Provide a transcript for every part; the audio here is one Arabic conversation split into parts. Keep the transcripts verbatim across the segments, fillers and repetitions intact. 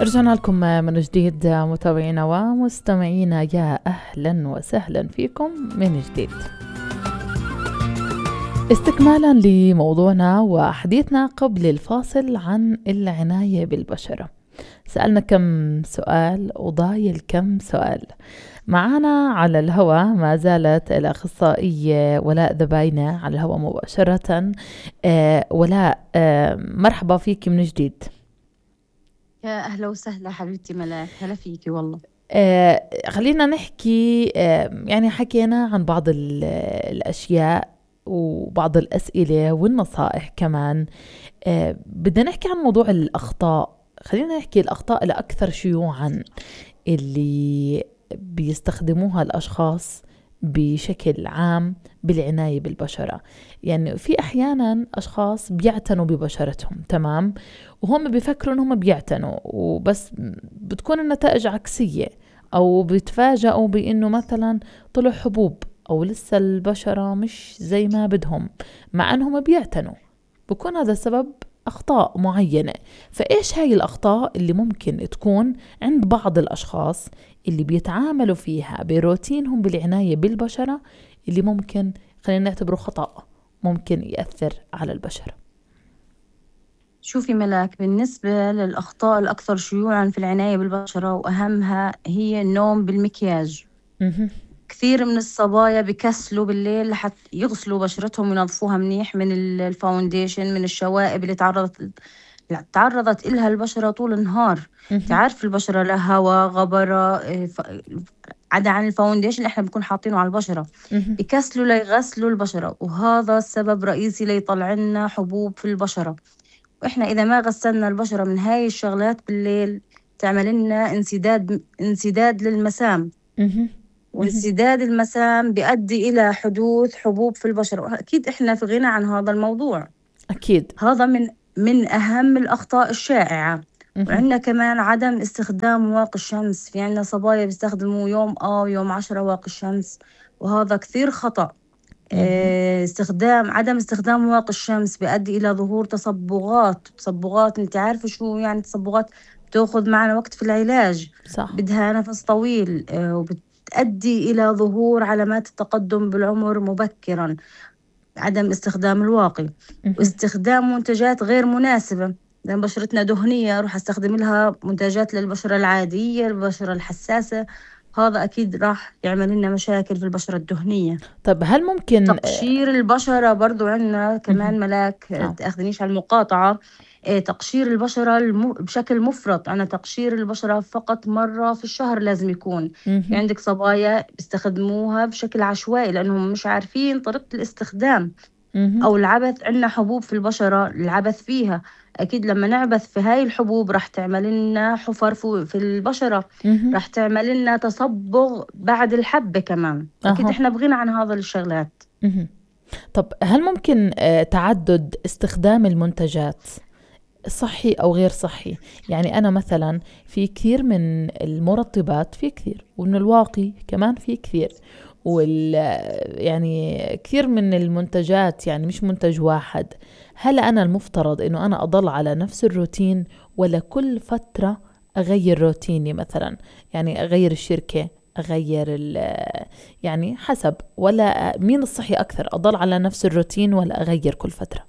رجعنا لكم من جديد متابعينا ومستمعينا، يا أهلا وسهلا فيكم من جديد. استكمالا لموضوعنا وحديثنا قبل الفاصل عن العناية بالبشرة، سألنا كم سؤال وضايل كم سؤال. معنا على الهواء ما زالت الأخصائية ولاء ذباينة على الهواء مباشرة. آه ولاء، آه مرحبا فيك من جديد. يا أهلا وسهلا حبيبتي ملاك، هلا فيكي والله. آه خلينا نحكي، آه يعني حكينا عن بعض الأشياء وبعض الأسئلة والنصائح كمان. آه بدنا نحكي عن موضوع الأخطاء. خلينا نحكي الأخطاء الأكثر شيوعا اللي بيستخدموها الأشخاص بشكل عام بالعناية بالبشرة. يعني في أحيانا أشخاص بيعتنوا ببشرتهم تمام، وهم بيفكروا أنهم بيعتنوا وبس بتكون النتائج عكسية، أو بيتفاجئوا بأنه مثلا طلع حبوب أو لسه البشرة مش زي ما بدهم مع أنهم بيعتنوا. بكون هذا السبب أخطاء معينة. فإيش هاي الأخطاء اللي ممكن تكون عند بعض الأشخاص اللي بيتعاملوا فيها بروتينهم بالعناية بالبشرة، اللي ممكن خلينا نعتبره خطأ ممكن يأثر على البشرة؟ شوفي ملاك، بالنسبة للأخطاء الأكثر شيوعا في العناية بالبشرة وأهمها هي النوم بالمكياج. مهم. كثير من الصبايا بكسلوا بالليل لحتى يغسلوا بشرتهم وينظفوها منيح من ال- الفاونديشن، من الشوائب اللي تعرضت تعرضت إلها البشرة طول النهار. مهم. تعرف البشرة لها هواء غبرة، إيه، ف- عدا عن الفاونديشن اللي احنا بنكون حاطينه على البشرة. مهم. بكسلوا ليغسلوا البشرة، وهذا السبب رئيسي ليطلع لنا حبوب في البشرة. واحنا اذا ما غسلنا البشرة من هاي الشغلات بالليل تعمل لنا انسداد انسداد للمسام، مهم. مهم. وانسداد المسام بيؤدي الى حدوث حبوب في البشرة. واكيد احنا في غنى عن هذا الموضوع. أكيد. هذا من من اهم الاخطاء الشائعة. مهم. وعندنا كمان عدم استخدام واقي الشمس. في عندنا صبايا بيستخدموا يوم اه ويوم عشرة واقي الشمس، وهذا كثير خطأ. مهم. آه، استخدام عدم استخدام واقي الشمس بيؤدي إلى ظهور تصبغات. تصبغات انت عارفة شو يعني تصبغات؟ بتاخذ معنا وقت في العلاج، صح. بدها نفس طويل، آه، وبتؤدي إلى ظهور علامات التقدم بالعمر مبكرا. عدم استخدام الواقي مهم. واستخدام منتجات غير مناسبة. لأن بشرتنا دهنية أروح أستخدم لها منتجات للبشرة العادية، البشرة الحساسة. هذا أكيد راح يعمل لنا مشاكل في البشرة الدهنية. طب هل ممكن آه، تقشير البشرة برضو عندنا مهم. كمان ملاك، آه. تأخذنيش على المقاطعة. إيه، تقشير البشرة الم... بشكل مفرط. أنا تقشير البشرة فقط مرة في الشهر لازم يكون. في مهم. عندك صبايا بيستخدموها بشكل عشوائي لأنهم مش عارفين طريقة الاستخدام. مهم. أو العبث. عندنا حبوب في البشرة، العبث فيها أكيد لما نعبث في هاي الحبوب راح تعمل لنا حفر في في البشرة، مهم. راح تعمل لنا تصبغ بعد الحبة كمان. أكيد أها. إحنا بغنى عن هذا الشغلات. مهم. طب هل ممكن آه، تعدد استخدام المنتجات صحي أو غير صحي؟ يعني أنا مثلا في كثير من المرطبات في كثير، ومن الواقي كمان في كثير، وال يعني كثير من المنتجات، يعني مش منتج واحد. هل أنا المفترض إنه أنا أضل على نفس الروتين، ولا كل فترة أغير روتيني مثلا؟ يعني أغير الشركة، أغير ال يعني حسب، ولا مين الصحي أكثر، أضل على نفس الروتين ولا أغير كل فترة؟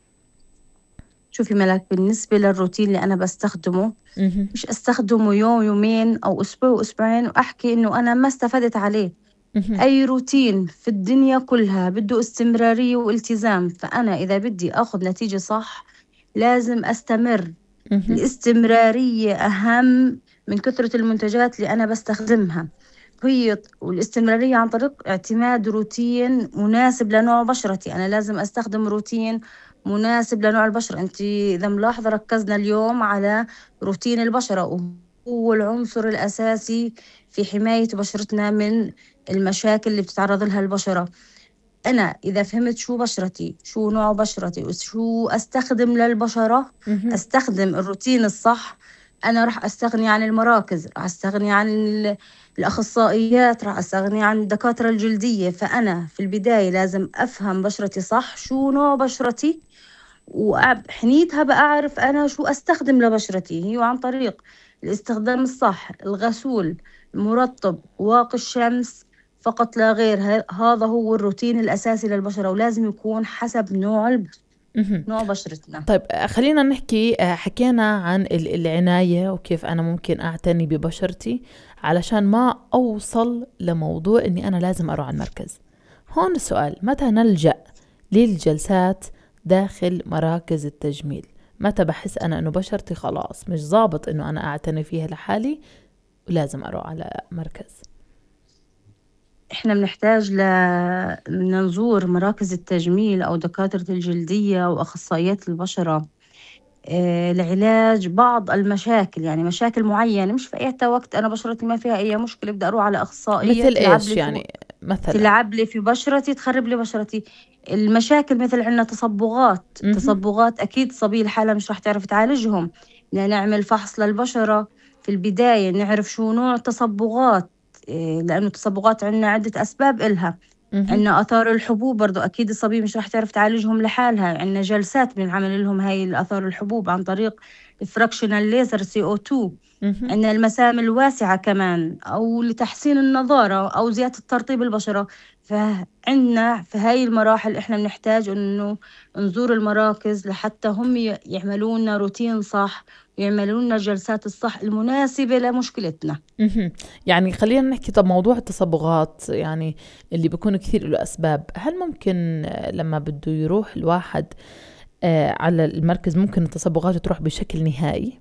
شوفي ملك، بالنسبة للروتين اللي أنا بستخدمه، مهم. مش أستخدمه يوم يومين أو أسبوع وأسبوعين وأحكي إنه أنا ما استفدت عليه. مهم. أي روتين في الدنيا كلها بده استمرارية والتزام. فأنا إذا بدي أخذ نتيجة صح لازم أستمر. مهم. الاستمرارية أهم من كثرة المنتجات اللي أنا بستخدمها. هي والاستمرارية عن طريق اعتماد روتين مناسب لنوع بشرتي. أنا لازم أستخدم روتين مناسب لنوع البشرة. أنت إذا ملاحظة ركزنا اليوم على روتين البشرة، وهو العنصر الأساسي في حماية بشرتنا من المشاكل اللي بتتعرض لها البشرة. أنا إذا فهمت شو بشرتي، شو نوع بشرتي، وشو أستخدم للبشرة، مهم. أستخدم الروتين الصح. أنا راح أستغني عن المراكز، راح أستغني عن ال- الأخصائيات، راح أستغني عن الدكاترة الجلدية. فأنا في البداية لازم أفهم بشرتي صح، شو نوع بشرتي، وحنيتها بعرف أنا شو أستخدم لبشرتي، هي عن طريق الاستخدام الصح، الغسول، مرطب، واقي الشمس فقط لا غير. هذا هو الروتين الأساسي للبشرة، ولازم يكون حسب نوع البشرة، نوع بشرتنا. طيب خلينا نحكي، حكينا عن العناية وكيف أنا ممكن أعتني ببشرتي علشان ما أوصل لموضوع أني أنا لازم أروح على المركز. هون السؤال، متى نلجأ للجلسات داخل مراكز التجميل؟ متى بحس أنا أنه بشرتي خلاص مش ضابط أنه أنا أعتني فيها لحالي ولازم أروح على مركز؟ إحنا بنحتاج لنزور مراكز التجميل أو دكاترة الجلدية وأخصائيات البشرة آه لعلاج بعض المشاكل، يعني مشاكل معينة، مش في أي وقت أنا بشرتي ما فيها أي مشكلة بدي أروح على أخصائية مثل تلعب إيش لي يعني مثلا؟ تلعب لي في بشرتي، تخرب لي بشرتي. المشاكل مثل عندنا تصبغات مهم. تصبغات أكيد صبي الحالة مش راح تعرف تعالجهم. بدنا نعمل فحص للبشرة في البداية، نعرف شو نوع التصبغات، إيه، لأنه التصبغات عندنا عدة أسباب إلها. مهم. عندنا آثار الحبوب برضو أكيد الصبي مش راح تعرف تعالجهم لحالها، عندنا جلسات بنعمل لهم هاي الآثار الحبوب عن طريق الفراكشنال ليزر سي أو تو. مهم. عندنا المسام الواسعة كمان، أو لتحسين النضارة أو زيادة ترطيب البشرة. فعندنا في هاي المراحل إحنا بنحتاج إنه نزور المراكز لحتى هم ي- يعملوا لنا روتين صح، ويعملوا لنا الجلسات الصح المناسبة لمشكلتنا. مهم. يعني خلينا نحكي، طب موضوع التصبغات يعني اللي بيكون كثير له أسباب، هل ممكن آه، لما بده يروح الواحد آه، على المركز ممكن التصبغات تروح بشكل نهائي؟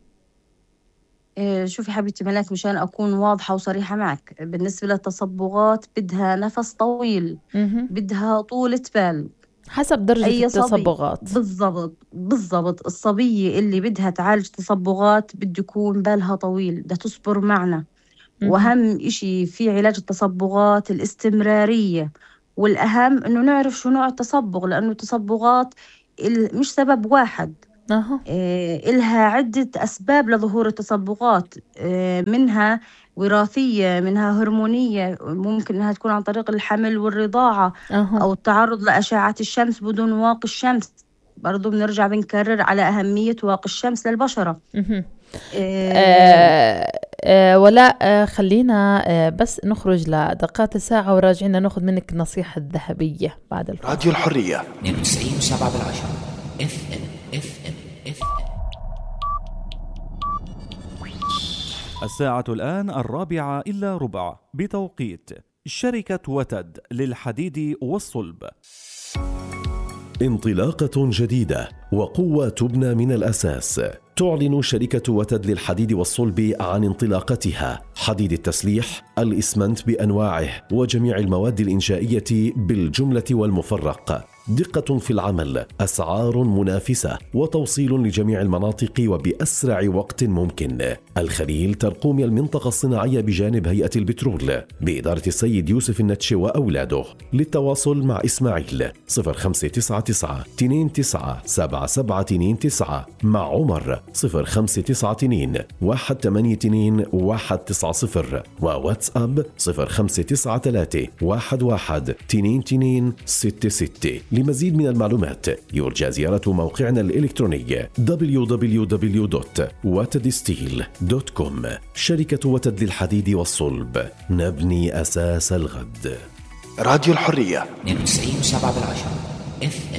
إيه، شوفي حبيبتي ملاك، مشان أكون واضحة وصريحة معك، بالنسبة للتصبغات بدها نفس طويل، مهم. بدها طولة بال. حسب درجة أي صبي التصبغات. بالضبط بالضبط، الصبية اللي بدها تعالج تصبغات بده يكون بالها طويل، بدها تصبر معنا. مهم. وأهم إشي في علاج التصبغات الاستمرارية، والأهم إنه نعرف شو نوع التصبغ، لأنه التصبغات ال- مش سبب واحد. أها. إيه، إلها عدة أسباب لظهور التصبغات، إيه، منها وراثية، منها هرمونية، ممكن إنها تكون عن طريق الحمل والرضاعة، أها. أو التعرض لأشعة الشمس بدون واقي الشمس. برضو بنرجع بنكرر على أهمية واقي الشمس للبشرة. مهم. إيه، آه آه ولا آه خلينا آه بس نخرج لدقات الساعة وراجعنا ناخذ منك النصيحة الذهبية بعد الفاصل. راديو الحرية اثنين وتسعين وسبعة بالعشرة اف ام اف ام اف ام. الساعة الآن الرابعة إلا ربع بتوقيت شركة وتد للحديد والصلب. انطلاقة جديدة وقوة تبنى من الأساس. تعلن شركة وتد للحديد والصلب عن انطلاقتها حديد التسليح، الإسمنت بأنواعه وجميع المواد الإنشائية بالجملة والمفرق. دقة في العمل، أسعار منافسة، وتوصيل لجميع المناطق وبأسرع وقت ممكن. الخليل ترقومي المنطقة الصناعية بجانب هيئة البترول بإدارة السيد يوسف النتش وأولاده. للتواصل مع إسماعيل صفر خمسة تسعة تسعة اثنين تسعة سبعة سبعة اثنين تسعة، مع عمر صفر خمسة تسعة اثنين واحد ثمانية اثنين واحد تسعة صفر، وواتساب صفر خمسة تسعة ثلاثة واحد واحد اثنين اثنين ستة ستة. لمزيد من المعلومات يرجى زيارة موقعنا الإلكتروني دبليو دبليو دبليو دوت وتد ستيل دوت كوم. شركة وتد للحديد والصلب، نبني أساس الغد. راديو الحرية اثنين وتسعين وسبعة بالعشرة اف ام.